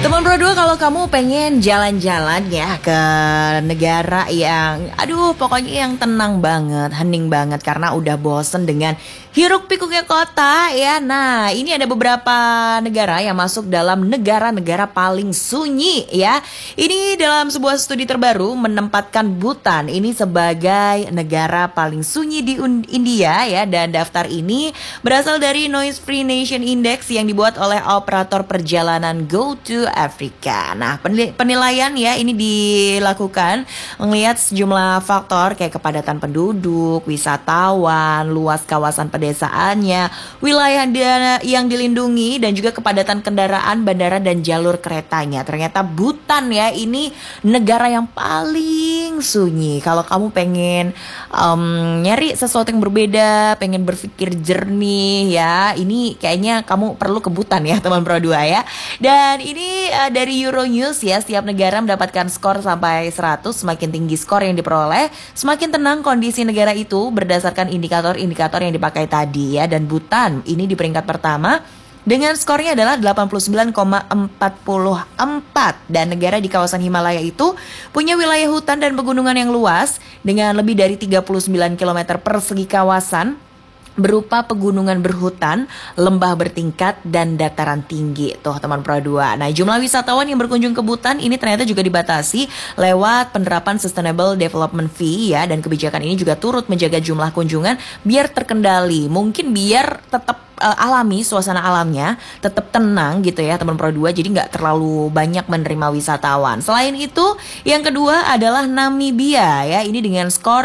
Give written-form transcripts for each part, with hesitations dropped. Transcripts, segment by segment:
Teman Pro 2, kalau kamu pengen jalan-jalan ya ke negara yang pokoknya yang tenang banget, hening banget karena udah bosen dengan hiruk pikuknya kota ya. Nah, ini ada beberapa negara yang masuk dalam negara-negara paling sunyi ya. Ini dalam sebuah studi terbaru menempatkan Bhutan ini sebagai negara paling sunyi di India ya, dan daftar ini berasal dari Noise Free Nation Index yang dibuat oleh operator perjalanan Go to Afrika. Nah, penilaian ya ini dilakukan melihat sejumlah faktor kayak kepadatan penduduk, wisatawan, luas kawasan pedesaannya, wilayah yang dilindungi, dan juga kepadatan kendaraan, bandara, dan jalur keretanya. Ternyata Bhutan ya ini negara yang paling sunyi. Kalau kamu pengen nyari sesuatu yang berbeda, pengen berpikir jernih ya, ini kayaknya kamu perlu ke Bhutan ya teman Pro 2 ya. Dan ini dari Euronews ya, setiap negara mendapatkan skor sampai 100. Semakin tinggi skor yang diperoleh, semakin tenang kondisi negara itu berdasarkan indikator-indikator yang dipakai tadi ya. Dan Bhutan ini di peringkat pertama dengan skornya adalah 89,44. Dan negara di kawasan Himalaya itu punya wilayah hutan dan pegunungan yang luas dengan lebih dari 39 km persegi kawasan berupa pegunungan berhutan, lembah bertingkat, dan dataran tinggi. Tuh teman Pro 2. Nah, jumlah wisatawan yang berkunjung ke Bhutan ini ternyata juga dibatasi lewat penerapan Sustainable Development Fee ya, dan kebijakan ini juga turut menjaga jumlah kunjungan biar terkendali. Mungkin biar tetap alami, suasana alamnya tetap tenang gitu ya teman Pro 2, jadi nggak terlalu banyak menerima wisatawan. Selain itu, yang kedua adalah Namibia ya, ini dengan skor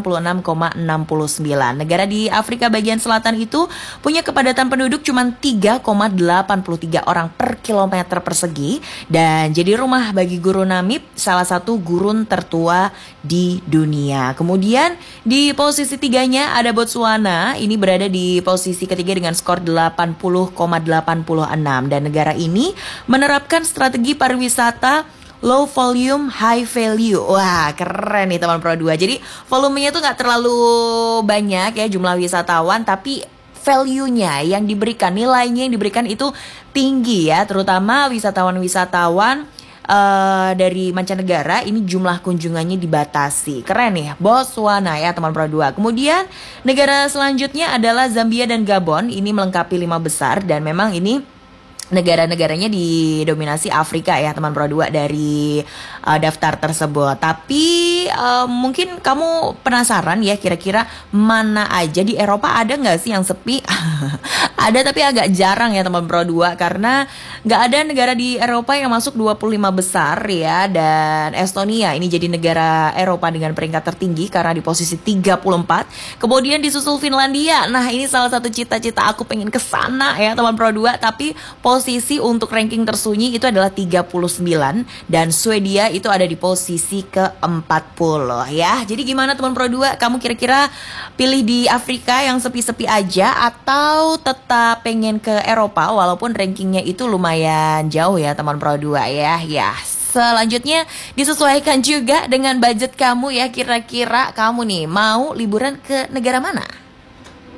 86,69. Negara di Afrika bagian selatan itu punya kepadatan penduduk cuma 3,83 orang per kilometer persegi, dan jadi rumah bagi gurun Namib, salah satu gurun tertua di dunia. Kemudian di posisi tiganya ada Botswana, ini berada di posisi ketiga dengan skor 80,86, dan negara ini menerapkan strategi pariwisata low volume, high value. Wah, keren nih teman Pro 2. Jadi volumenya tuh gak terlalu banyak ya jumlah wisatawan, tapi value-nya yang diberikan, nilainya yang diberikan itu tinggi ya. Terutama wisatawan-wisatawan dari mancanegara ini jumlah kunjungannya dibatasi. Keren nih, Botswana ya teman Pro 2. Kemudian negara selanjutnya adalah Zambia dan Gabon. Ini melengkapi 5 besar, dan memang ini negara-negaranya didominasi Afrika ya teman Pro 2 dari daftar tersebut. Tapi mungkin kamu penasaran ya, kira-kira mana aja di Eropa ada nggak sih yang sepi? Ada, tapi agak jarang ya teman Pro 2, karena nggak ada negara di Eropa yang masuk 25 besar ya. Dan Estonia ini jadi negara Eropa dengan peringkat tertinggi karena di posisi 34. Kemudian disusul Finlandia. Nah, ini salah satu cita-cita aku pengen kesana ya teman Pro 2, tapi posisi untuk ranking tersunyi itu adalah 39, dan Swedia itu ada di posisi ke-40 ya. Jadi gimana teman Pro 2? Kamu kira-kira pilih di Afrika yang sepi-sepi aja, atau tetap pengen ke Eropa walaupun rankingnya itu lumayan jauh ya teman Pro 2 ya. Ya, selanjutnya disesuaikan juga dengan budget kamu ya. Kira-kira kamu nih mau liburan ke negara mana?